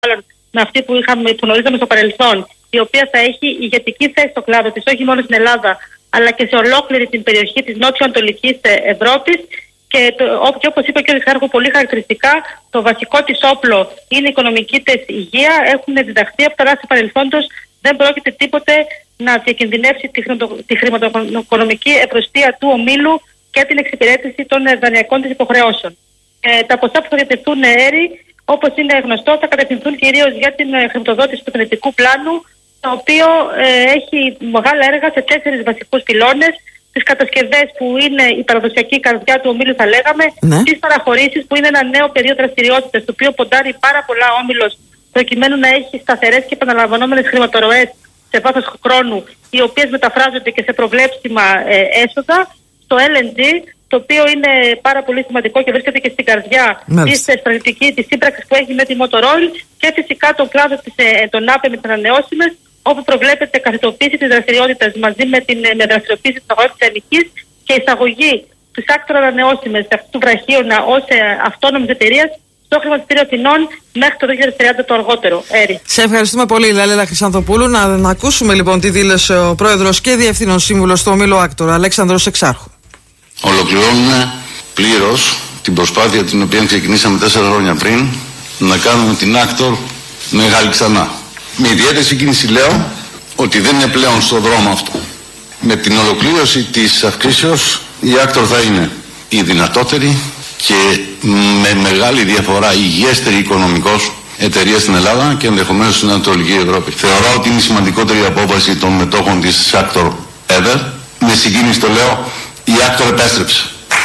με αυτή που γνωρίζαμε στο παρελθόν, η οποία θα έχει ηγετική θέση στο κλάδο της, όχι μόνο στην Ελλάδα, αλλά και σε ολόκληρη την περιοχή της νότιο-ανατολικής Ευρώπης. Και όπως είπε και ο Εξάρχου πολύ χαρακτηριστικά, το βασικό της όπλο είναι η οικονομική της υγεία. Έχουν διδαχθεί από τα λάθη παρελθόντος. Δεν πρόκειται τίποτε να διακινδυνεύσει τη χρηματοοικονομική ευρωστία του ομίλου και την εξυπηρέτηση των δανειακών της υποχρεώσεων. Τα ποσά που θα διατεθούν έρη, όπως είναι γνωστό, θα κατευθυνθούν κυρίως για την χρηματοδότηση του επενδυτικού πλάνου, το οποίο έχει μεγάλα έργα σε 4 βασικούς πυλώνες. Τις κατασκευές που είναι η παραδοσιακή καρδιά του ομίλου, θα λέγαμε, τις παραχωρήσεις που είναι ένα νέο πεδίο δραστηριότητας, το οποίο ποντάρει πάρα πολλά ο όμιλος, προκειμένου να έχει σταθερές και επαναλαμβανόμενες χρηματορροές σε βάθος χρόνου, οι οποίες μεταφράζονται και σε προβλέψιμα έσοδα. Στο LNG, το οποίο είναι πάρα πολύ σημαντικό και βρίσκεται και στην καρδιά της στρατηγικής της σύμπραξης που έχει με τη Motor Oil, και φυσικά τον κλάδο των ΑΠΕ με τις ανανεώσιμες, όπου προβλέπεται καθετοποίηση της δραστηριότητας μαζί με την δραστηριοποίηση της αγοράς της ελληνικής και εισαγωγή της άκτορα ανανεώσιμες αυτού του βραχίωνα ως αυτόνομης εταιρείας στο χρηματιστήριο Αθηνών μέχρι το 2030 το αργότερο. Σε ευχαριστούμε πολύ, Λαλέλα Χρυσανθοπούλου. Να ακούσουμε λοιπόν τι δήλωσε ο πρόεδρος και διευθύνων σύμβουλος του ομίλου Άκτορα, Αλέξανδρος Εξάρχου. Ολοκληρώνουμε πλήρως την προσπάθεια την οποία ξεκινήσαμε 4 χρόνια πριν, να κάνουμε την Άκτορ μεγάλη ξανά. Με ιδιαίτερη συγκίνηση λέω ότι δεν είναι πλέον στο δρόμο αυτό. Με την ολοκλήρωση της αυξήσεως, η Άκτορ θα είναι η δυνατότερη και με μεγάλη διαφορά υγιέστερη οικονομικώς εταιρεία στην Ελλάδα και ενδεχομένως στην Ανατολική Ευρώπη. Θεωρώ ότι είναι η σημαντικότερη απόφαση των μετόχων της Άκτορ ever. Με συγκίνηση το λέω, η Άκτορ επέστρεψε.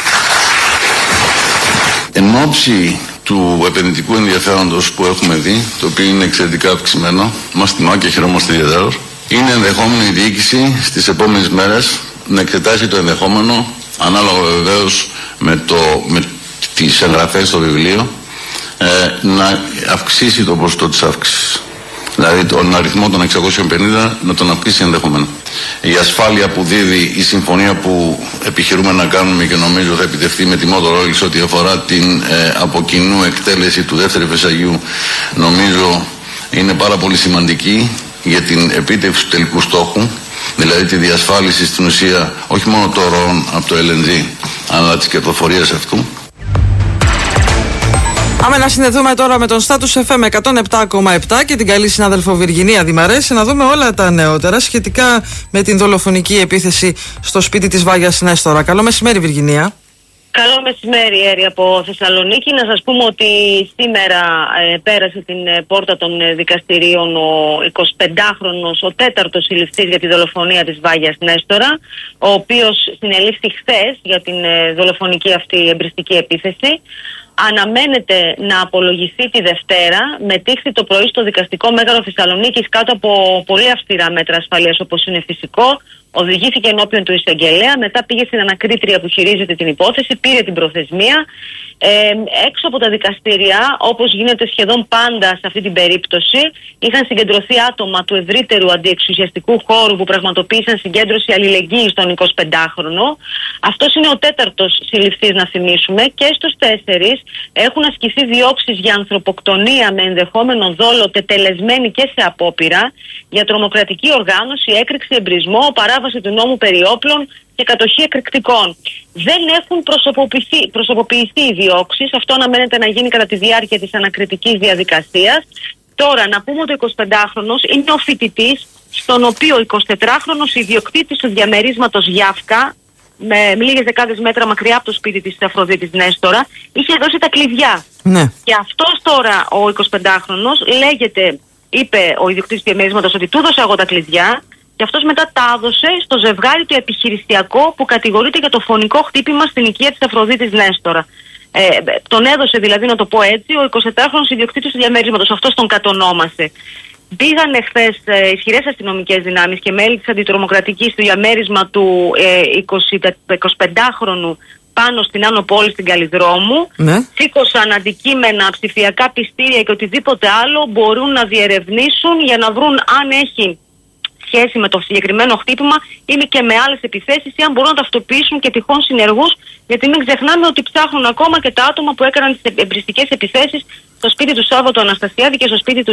Εν όψη του επενδυτικού ενδιαφέροντος που έχουμε δει, το οποίο είναι εξαιρετικά αυξημένο, μας τιμά και χαιρόμαστε ιδιαίτερως, είναι ενδεχόμενο η διοίκηση στις επόμενες μέρες να εξετάσει το ενδεχόμενο, ανάλογα βεβαίως με τις εγγραφές στο βιβλίο, να αυξήσει το ποσοστό της αύξησης. Δηλαδή τον αριθμό των 650 να τον αυξήσει ενδεχομένω. Η ασφάλεια που δίδει η συμφωνία που επιχειρούμε να κάνουμε και νομίζω θα επιτευχθεί με τη Motor Oil ό,τι αφορά την από κοινού εκτέλεση του δεύτερου εφεσαγίου, νομίζω είναι πάρα πολύ σημαντική για την επίτευξη του τελικού στόχου, δηλαδή τη διασφάλιση στην ουσία όχι μόνο των ροών από το LNG αλλά της κερδοφορίας αυτού. Πάμε να συνδεθούμε τώρα με τον Status FM 107,7 και την καλή συνάδελφο Βιργινία Δημαρέση να δούμε όλα τα νεότερα σχετικά με την δολοφονική επίθεση στο σπίτι της Βάγιας Νέστορα. Καλό μεσημέρι, Βιργινία. Καλό μεσημέρι, Έρη, από Θεσσαλονίκη. Να σας πούμε ότι σήμερα πέρασε την πόρτα των δικαστηρίων ο 25χρονος, ο 4ος συλληφθής για τη δολοφονία της Βάγιας Νέστορα, ο οποίος συνελήφθη χθες για την δολοφονική αυτή εμπριστική επίθεση. Αναμένεται να απολογηθεί τη Δευτέρα, μετήχθη το πρωί στο δικαστικό μέγαρο Θεσσαλονίκης κάτω από πολύ αυστηρά μέτρα ασφαλείας, όπως είναι φυσικό. Οδηγήθηκε ενώπιον του εισαγγελέα, μετά πήγε στην ανακρίτρια που χειρίζεται την υπόθεση, πήρε την προθεσμία. Έξω από τα δικαστήρια, όπως γίνεται σχεδόν πάντα σε αυτή την περίπτωση, είχαν συγκεντρωθεί άτομα του ευρύτερου αντιεξουσιαστικού χώρου που πραγματοποίησαν συγκέντρωση αλληλεγγύης στον 25χρονο. Αυτός είναι ο 4ος συλληφθής, να θυμίσουμε, και στους 4 έχουν ασκηθεί διώξεις για ανθρωποκτονία με ενδεχόμενο δόλο τετελεσμένη και σε απόπειρα, για τρομοκρατική οργάνωση, έκρηξη, εμπρισμό, παράβαση του νόμου περί όπλων και κατοχή εκρηκτικών. Δεν έχουν προσωποποιηθεί οι διώξεις. Αυτό αναμένεται να γίνει κατά τη διάρκεια της ανακριτικής διαδικασίας. Τώρα, να πούμε ότι ο 25χρονος είναι ο φοιτητής, στον οποίο ο 24χρονος ιδιοκτήτης του διαμερίσματος Γιάφκα, με λίγες δεκάδες μέτρα μακριά από το σπίτι της Αφροδίτης Νέστορα, είχε δώσει τα κλειδιά. Ναι. Και αυτός τώρα ο 25χρονος είπε ο ιδιοκτήτης του διαμερίσματος ότι του έδωσα εγώ τα κλειδιά. Και αυτός μετά τα έδωσε στο ζευγάρι του επιχειρησιακό που κατηγορείται για το φωνικό χτύπημα στην οικία της Αφροδίτης Νέστορα. Τον έδωσε δηλαδή, να το πω έτσι, ο 24χρονος ιδιοκτήτης του διαμερίσματος. Αυτός τον κατονόμασε. Πήγανε χθες ισχυρές αστυνομικές δυνάμεις και μέλη της αντιτρομοκρατικής στο διαμέρισμα του 25χρονου πάνω στην Άνω Πόλη στην Καλλιδρόμου. Ναι. Σήκωσαν αντικείμενα, ψηφιακά πιστήρια και οτιδήποτε άλλο μπορούν να διερευνήσουν για να βρουν αν έχει σχέση με το συγκεκριμένο χτύπημα ή και με άλλες επιθέσεις, ή αν μπορούν να ταυτοποιήσουν και τυχόν συνεργούς, γιατί μην ξεχνάμε ότι ψάχνουν ακόμα και τα άτομα που έκαναν τις εμπριστικές επιθέσεις στο σπίτι του Σάββατο Αναστασιάδη και στο σπίτι του